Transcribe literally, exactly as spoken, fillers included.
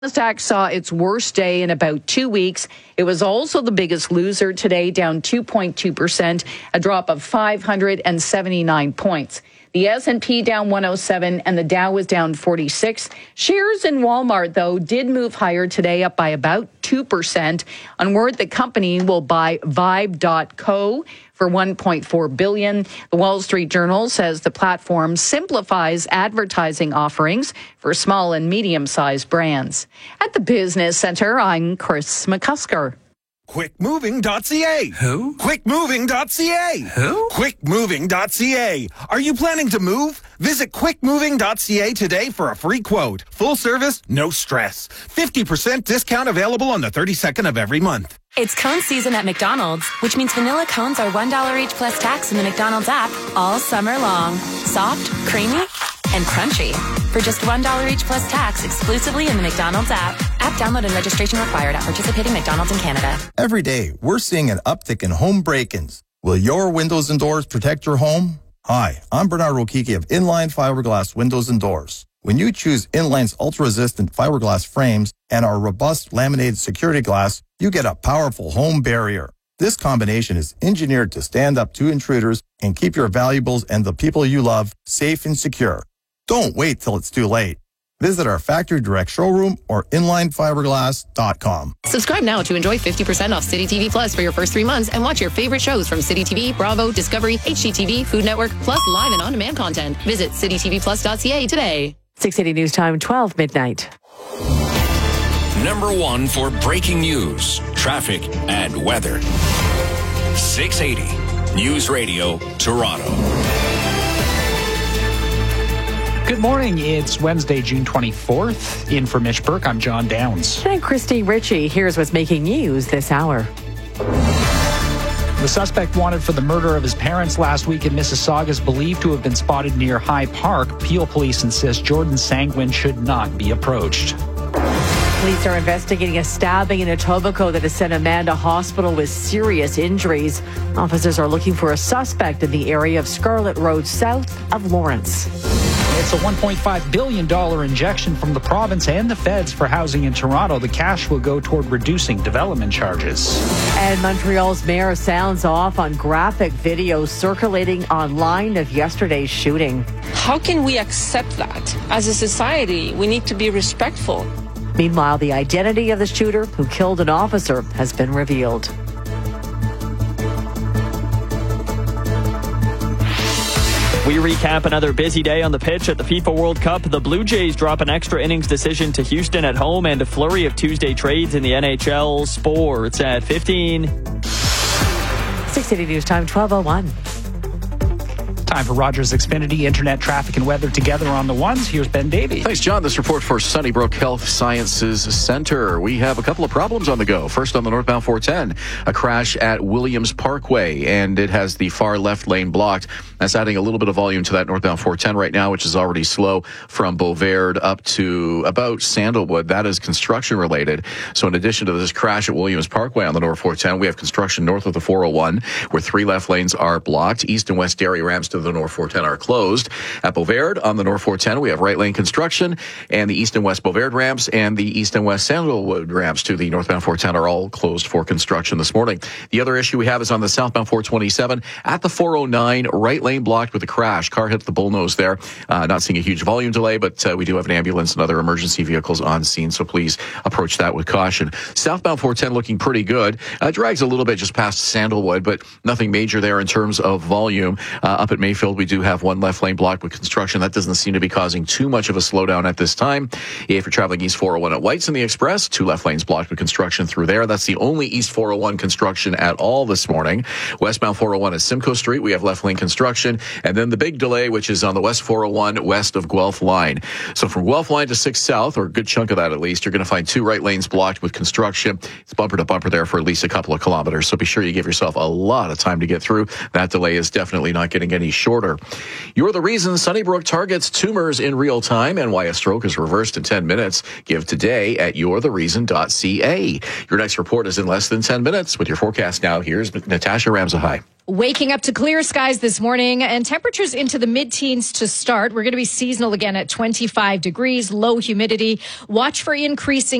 Nasdaq saw its worst day in about two weeks. It was also the biggest loser today, down two point two percent, a drop of five hundred seventy-nine points. The S and P down one oh seven and the Dow was down forty-six. Shares in Walmart, though, did move higher today, up by about two percent on word the company will buy Vibe dot co for one point four billion dollars. The Wall Street Journal says the platform simplifies advertising offerings for small and medium-sized brands. At the Business Center, I'm Chris McCusker. quick moving dot c a. Who? quick moving dot c a. Who? quick moving dot c a. Are you planning to move? Visit quick moving dot c a today for a free quote. Full service, no stress. fifty percent discount available on the thirty-second of every month. It's cone season at McDonald's, which means vanilla cones are one dollar each plus tax in the McDonald's app all summer long. Soft, creamy, and crunchy. For just one dollar each plus tax exclusively in the McDonald's app. App download and registration required at participating McDonald's in Canada. Every day, we're seeing an uptick in home break-ins. Will your windows and doors protect your home? Hi, I'm Bernard Rokiki of Inline Fiberglass Windows and Doors. When you choose Inline's ultra-resistant fiberglass frames and our robust laminated security glass, you get a powerful home barrier. This combination is engineered to stand up to intruders and keep your valuables and the people you love safe and secure. Don't wait till it's too late. Visit our factory direct showroom or inline fiberglass dot com. Subscribe now to enjoy fifty percent off City T V Plus for your first three months and watch your favorite shows from City T V, Bravo, Discovery, H G T V, Food Network, plus live and on-demand content. Visit city t v plus dot c a today. six eighty News Time, twelve midnight. Number one for breaking news, traffic, and weather. six eighty News Radio, Toronto. Good morning. It's Wednesday, June twenty-fourth. In for Mitch Burke, I'm John Downs. And Christy Ritchie. Here's what's making news this hour. The suspect wanted for the murder of his parents last week in Mississauga is believed to have been spotted near High Park. Peel police insist Jordan Sanguin should not be approached. Police are investigating a stabbing in Etobicoke that has sent a man to hospital with serious injuries. Officers are looking for a suspect in the area of Scarlett Road, south of Lawrence. It's a one point five billion dollars injection from the province and the feds for housing in Toronto. The cash will go toward reducing development charges. And Montreal's mayor sounds off on graphic videos circulating online of yesterday's shooting. How can we accept that? As a society, we need to be respectful. Meanwhile, the identity of the shooter who killed an officer has been revealed. We recap another busy day on the pitch at the FIFA World Cup. The Blue Jays drop an extra innings decision to Houston at home and a flurry of Tuesday trades in the N H L. Sports at fifteen. six eighty News Time, twelve oh one. Time for Rogers Xfinity, internet, traffic, and weather together on the ones. Here's Ben Davey. Thanks, John. This report for Sunnybrook Health Sciences Center. We have a couple of problems on the go. First, on the northbound four ten, a crash at Williams Parkway, and it has the far left lane blocked. That's adding a little bit of volume to that northbound four ten right now, which is already slow from Beauvais up to about Sandalwood. That is construction related. So in addition to this crash at Williams Parkway on the north four ten, we have construction north of the four oh one, where three left lanes are blocked. East and west Derry ramps to the north four ten are closed. At Beauvais on the north four ten, we have right lane construction, and the east and west Beauvais ramps and the east and west Sandalwood ramps to the northbound four ten are all closed for construction this morning. The other issue we have is on the southbound four twenty-seven at the four oh nine, right lane blocked with a crash. Car hit the bullnose there. Uh, not seeing a huge volume delay, but uh, we do have an ambulance and other emergency vehicles on scene, so please approach that with caution. Southbound four ten looking pretty good. Uh, drags a little bit just past Sandalwood, but nothing major there in terms of volume. Uh, up at Mayfield, we do have one left lane blocked with construction. That doesn't seem to be causing too much of a slowdown at this time. If you're traveling east four oh one at Whites in the Express, two left lanes blocked with construction through there. That's the only east four oh one construction at all this morning. Westbound four oh one at Simcoe Street, we have left lane construction. And then the big delay, which is on the west four oh one west of Guelph Line. So from Guelph Line to six South, or a good chunk of that at least, you're going to find two right lanes blocked with construction. It's bumper to bumper there for at least a couple of kilometers. So be sure you give yourself a lot of time to get through. That delay is definitely not getting any shorter. You're the reason Sunnybrook targets tumors in real time and why a stroke is reversed in ten minutes. Give today at you're the reason dot c a. Your next report is in less than ten minutes. With your forecast now, here's Natasha Ramsahai. Waking up to clear skies this morning and temperatures into the mid-teens to start. We're going to be seasonal again at twenty-five degrees, low humidity. Watch for increasing